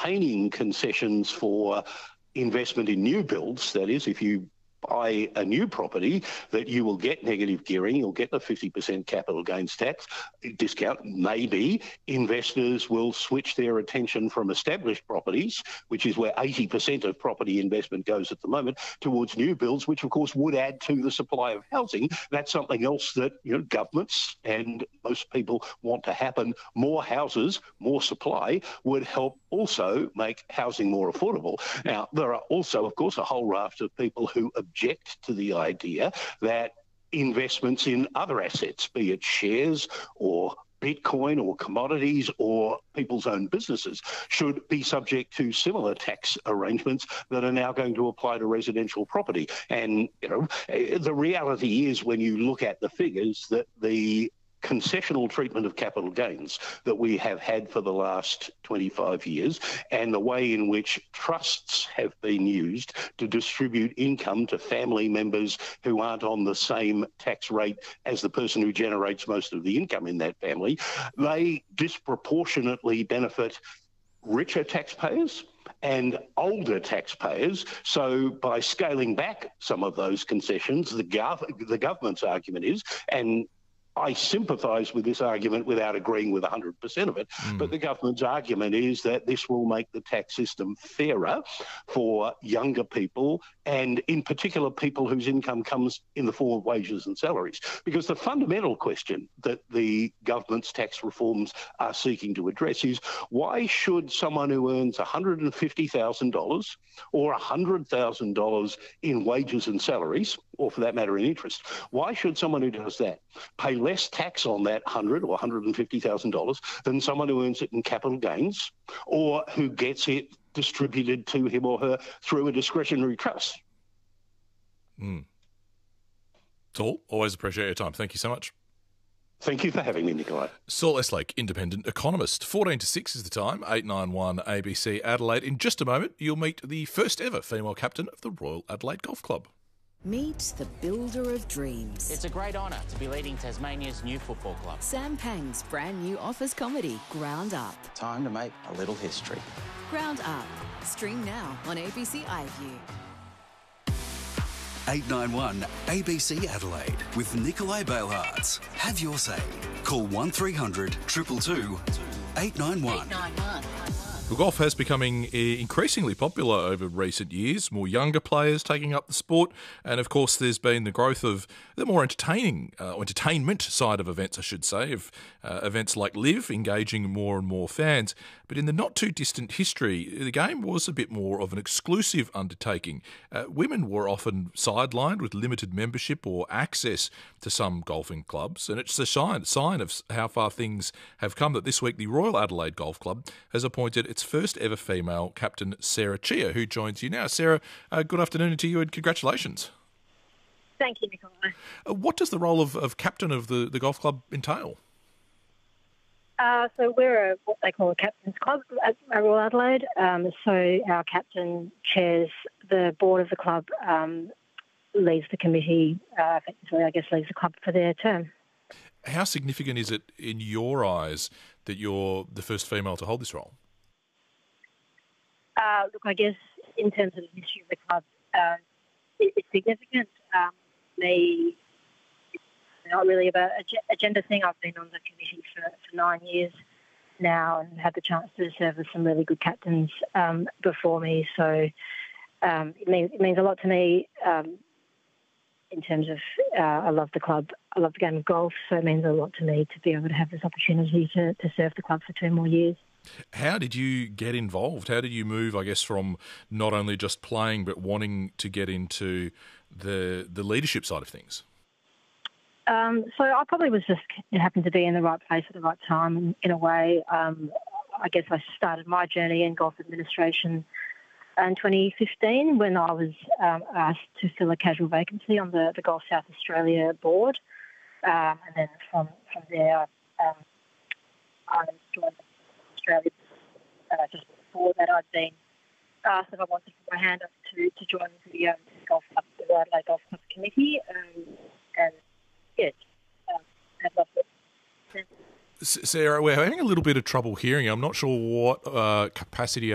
maintaining concessions for investment in new builds. That is, if you buy a new property, that you will get negative gearing, you'll get the 50% capital gains tax discount. Maybe investors will switch their attention from established properties, which is where 80% of property investment goes at the moment, towards new builds, which of course would add to the supply of housing. That's something else that governments and most people want to happen. More houses, more supply would help also make housing more affordable. Now, there are also, of course, a whole raft of people who object to the idea that investments in other assets, be it shares or Bitcoin or commodities or people's own businesses, should be subject to similar tax arrangements that are now going to apply to residential property. And, the reality is, when you look at the figures, that the concessional treatment of capital gains that we have had for the last 25 years and the way in which trusts have been used to distribute income to family members who aren't on the same tax rate as the person who generates most of the income in that family, they disproportionately benefit richer taxpayers and older taxpayers. So by scaling back some of those concessions, the government's argument is, and I sympathise with this argument without agreeing with 100% of it, but the government's argument is that this will make the tax system fairer for younger people, and in particular people whose income comes in the form of wages and salaries. Because the fundamental question that the government's tax reforms are seeking to address is, why should someone who earns $150,000 or $100,000 in wages and salaries, or for that matter in interest, why should someone who does that pay less tax on that $100,000 or $150,000 than someone who earns it in capital gains or who gets it distributed to him or her through a discretionary trust? Saul, always appreciate your time. Thank you so much. Thank you for having me, Nikolai. Saul Eslake, independent economist. 14 to 6 is the time, 891 ABC Adelaide. In just a moment, you'll meet the first ever female captain of the Royal Adelaide Golf Club. Meet the builder of dreams. It's a great honour to be leading Tasmania's new football club. Sam Pang's brand new office comedy, Ground Up. Time to make a little history. Ground Up. Stream now on ABC iView. 891 ABC Adelaide with Nikolai Balehards. Have your say. Call 1300 222 891. Well, golf has becoming increasingly popular over recent years, more younger players taking up the sport, and of course there's been the growth of the more entertainment side of events, I should say, of events like LIV, engaging more and more fans. But in the not-too-distant history, the game was a bit more of an exclusive undertaking. Women were often sidelined with limited membership or access to some golfing clubs, and it's a sign of how far things have come that this week the Royal Adelaide Golf Club has appointed its first ever female captain, Sarah Chia, who joins you now. Sarah, good afternoon to you and congratulations. Thank you, Nikolai. What does the role of captain of the golf club entail? So we're what they call a captain's club at Royal Adelaide. So our captain chairs the board of the club, leads the committee, effectively, I guess, leads the club for their term. How significant is it in your eyes that you're the first female to hold this role? Look, I guess in terms of the history of the club, it's significant. It's not really about a gender thing. I've been on the committee for 9 years now and had the chance to serve with some really good captains before me. So it means a lot to me in terms of I love the club. I love the game of golf, so it means a lot to me to be able to have this opportunity to serve the club for 2 more years. How did you get involved? How did you move, I guess, from not only just playing but wanting to get into the leadership side of things? So I probably was just happened to be in the right place at the right time in a way. I guess I started my journey in golf administration in 2015 when I was asked to fill a casual vacancy on the Golf South Australia board. And then from there, I joined Australia. Just before that, I'd been asked if I wanted to put my hand up to join the Golf Club, the Royal Adelaide Golf Club committee. And yes, I'd love it. Sarah, we're having a little bit of trouble hearing you. I'm not sure what capacity